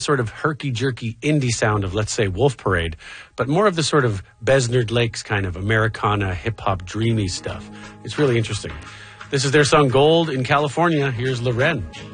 sort of herky-jerky indie sound of, let's say, Wolf Parade, but more of the sort of Besnard Lakes kind of Americana, hip-hop, dreamy stuff. It's really interesting. This is their song Gold in California. Here's Loren.